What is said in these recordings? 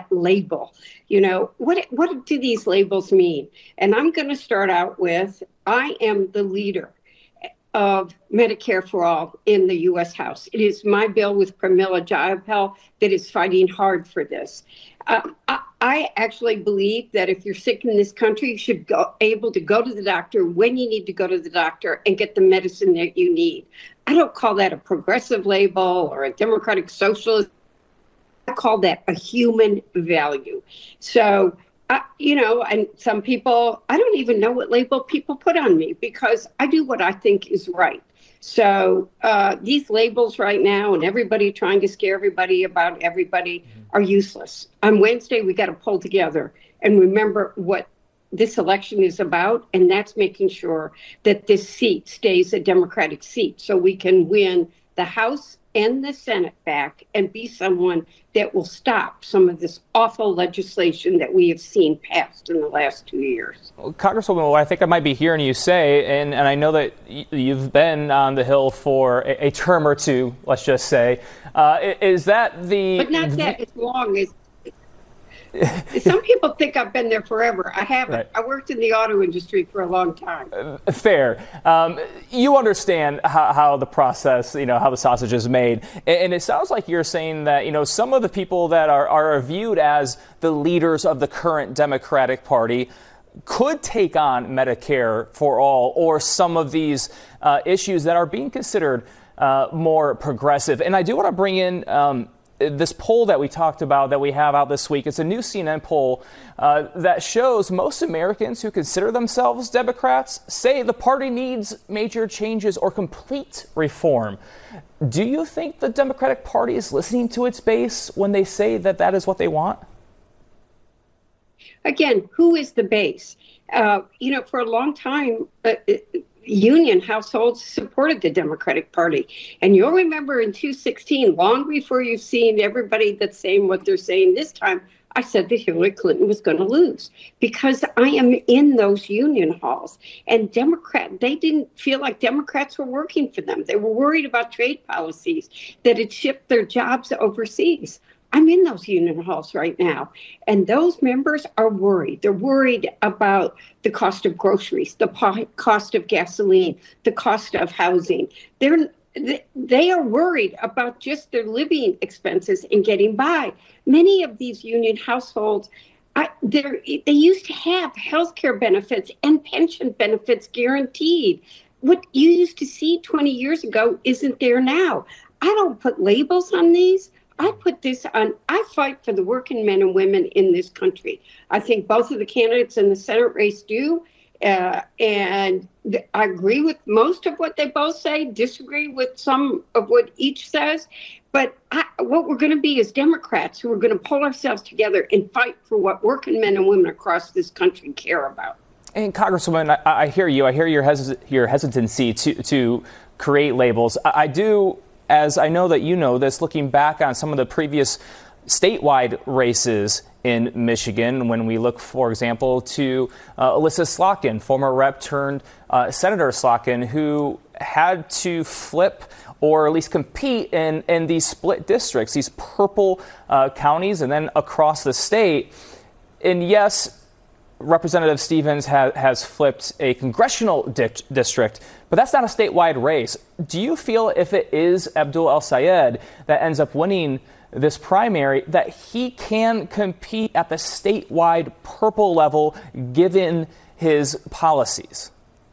label. What do these labels mean? And I'm going to start out with, I am the leader of Medicare for All in the U.S. House. It is my bill with Pramila Jayapal that is fighting hard for this. I actually believe that if you're sick in this country, you should be able to go to the doctor when you need to go to the doctor and get the medicine that you need. I don't call that a progressive label or a democratic socialist. I call that a human value. So, and some people, I don't even know what label people put on me because I do what I think is right. So these labels right now and everybody trying to scare everybody about everybody are useless. On Wednesday, we got to pull together and remember what this election is about, and that's making sure that this seat stays a Democratic seat so we can win the House and the Senate back and be someone that will stop some of this awful legislation that we have seen passed in the last 2 years. Well, Congresswoman, what I think I might be hearing you say, and I know that you've been on the Hill for a term or two, let's just say, is that the... But not that as long as... Some people think I've been there forever. I haven't. Right. I worked in the auto industry for a long time. Fair. You understand how the process, how the sausage is made. And it sounds like you're saying that, some of the people that are viewed as the leaders of the current Democratic Party could take on Medicare for all or some of these issues that are being considered more progressive. And I do want to bring in this poll that we talked about that we have out this week. It's a new CNN poll that shows most Americans who consider themselves Democrats say the party needs major changes or complete reform. Do you think the Democratic Party is listening to its base when they say that that is what they want? Again, who is the base? For a long time, union households supported the Democratic Party. And you'll remember in 2016, long before you've seen everybody that's saying what they're saying this time, I said that Hillary Clinton was going to lose because I am in those union halls. And they didn't feel like Democrats were working for them. They were worried about trade policies that had shipped their jobs overseas. I'm in those union halls right now, and those members are worried. They're worried about the cost of groceries, the cost of gasoline, the cost of housing. They are worried about just their living expenses and getting by. Many of these union households, they used to have health care benefits and pension benefits guaranteed. What you used to see 20 years ago isn't there now. I don't put labels on these. I put this on, I fight for the working men and women in this country. I think both of the candidates in the Senate race do. And I agree with most of what they both say, disagree with some of what each says. But what we're going to be is Democrats who are going to pull ourselves together and fight for what working men and women across this country care about. And Congresswoman, I hear you. I hear your hesitancy to create labels. I do. As I know that you know this, looking back on some of the previous statewide races in Michigan, when we look, for example, to Alyssa Slotkin, former rep turned Senator Slotkin, who had to flip or at least compete in these split districts, these purple counties, and then across the state. And yes, Representative Stevens has flipped a congressional district, but that's not a statewide race. Do you feel if it is Abdul El-Sayed that ends up winning this primary, that he can compete at the statewide purple level given his policies?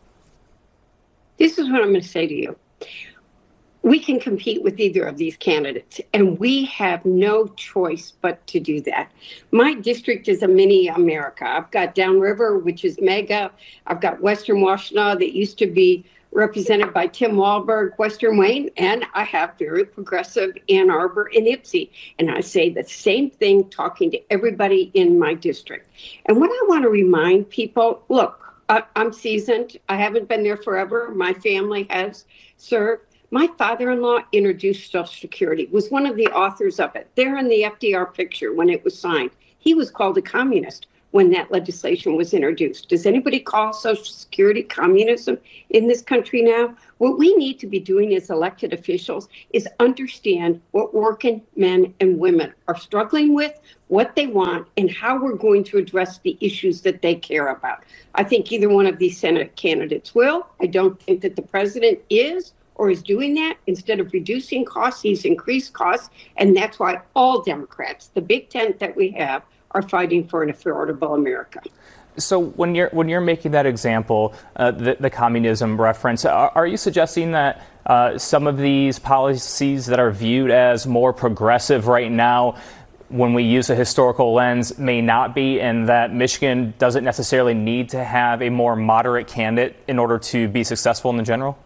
This is what I'm going to say to you. We can compete with either of these candidates, and we have no choice but to do that. My district is a mini America. I've got Downriver, which is mega. I've got Western Washtenaw that used to be represented by Tim Walberg, Western Wayne, and I have very progressive Ann Arbor and Ypsi. And I say the same thing talking to everybody in my district. And what I want to remind people, look, I'm seasoned. I haven't been there forever. My family has served. My father-in-law introduced Social Security, was one of the authors of it. There in the FDR picture when it was signed. He was called a communist. when that legislation was introduced. Does anybody call Social Security communism in this country now? What we need to be doing as elected officials is understand what working men and women are struggling with, what they want, and how we're going to address the issues that they care about. I think either one of these Senate candidates will. I don't think that the president is or is doing that. Instead of reducing costs, he's increased costs. And that's why all Democrats, the big tent that we have, are fighting for an affordable America. So when you're making that example, the communism reference, are you suggesting that some of these policies that are viewed as more progressive right now, when we use a historical lens, may not be, and that Michigan doesn't necessarily need to have a more moderate candidate in order to be successful in the general?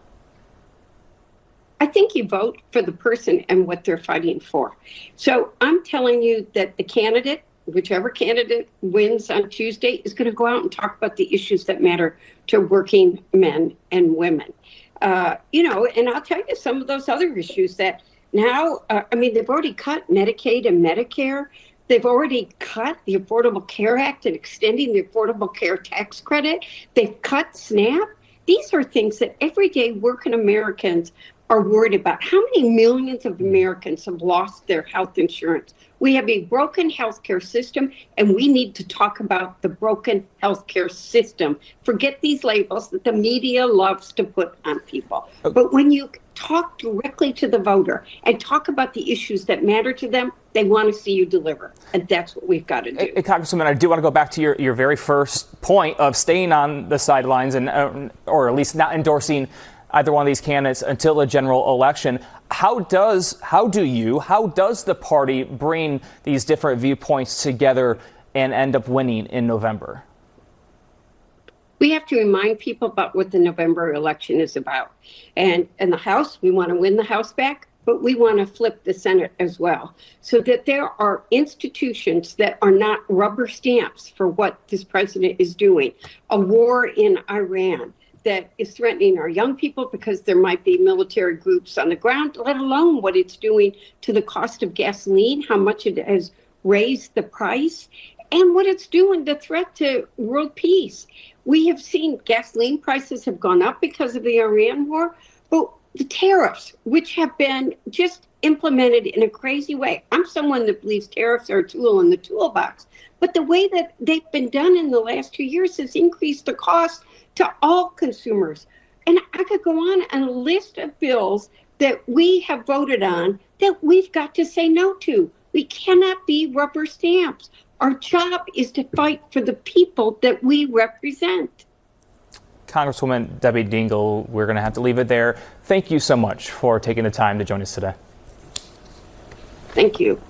I think you vote for the person and what they're fighting for. So I'm telling you that the candidate, whichever candidate wins on Tuesday, is going to go out and talk about the issues that matter to working men and women. And I'll tell you some of those other issues that now, they've already cut Medicaid and Medicare. They've already cut the Affordable Care Act and extending the Affordable Care Tax Credit. They've cut SNAP. These are things that everyday working Americans are worried about. How many millions of Americans have lost their health insurance? We have a broken healthcare system, and we need to talk about the broken healthcare system. Forget these labels that the media loves to put on people. But when you talk directly to the voter and talk about the issues that matter to them, they want to see you deliver. And that's what we've got to do. Congresswoman, I do want to go back to your very first point of staying on the sidelines and or at least not endorsing either one of these candidates until a general election. How does the party bring these different viewpoints together and end up winning in November? We have to remind people about what the November election is about. And in the House, we want to win the House back, but we want to flip the Senate as well, so that there are institutions that are not rubber stamps for what this president is doing. A war in Iran that is threatening our young people because there might be military groups on the ground, let alone what it's doing to the cost of gasoline, how much it has raised the price, and what it's doing, the threat to world peace. We have seen gasoline prices have gone up because of the Iran war, but the tariffs, which have been just implemented in a crazy way. I'm someone that believes tariffs are a tool in the toolbox, but the way that they've been done in the last 2 years has increased the cost to all consumers. And I could go on a list of bills that we have voted on that we've got to say no to. We cannot be rubber stamps. Our job is to fight for the people that we represent. Congresswoman Debbie Dingell, we're going to have to leave it there. Thank you so much for taking the time to join us today. Thank you.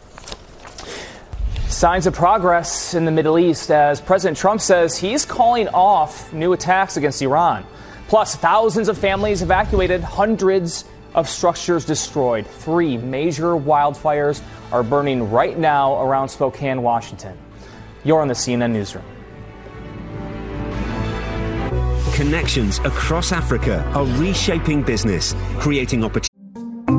Signs of progress in the Middle East as President Trump says he's calling off new attacks against Iran. Plus, thousands of families evacuated, hundreds of structures destroyed. 3 major wildfires are burning right now around Spokane, Washington. You're on the CNN Newsroom. Connections across Africa are reshaping business, creating opportunities.